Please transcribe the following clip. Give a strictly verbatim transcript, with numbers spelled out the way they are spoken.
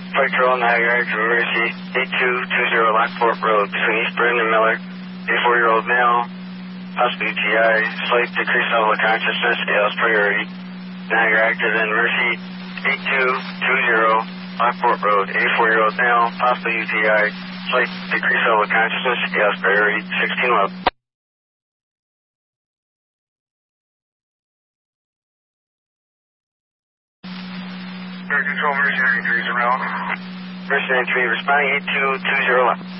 Flight Control, Niagara to emergency eight two two zero Lockport Road between East Burton and Miller. eighty-four-year-old male, possibly U T I, slight decreased level of consciousness, A L S priority. Niagara active in emergency eight two two zero Lockport Road, eighty-four-year-old male, possibly U T I, slight decreased level of consciousness, A L S priority, sixteen love. Air Control, emergency ninety-three is around. Emergency ninety-three, responding eight two two zero left.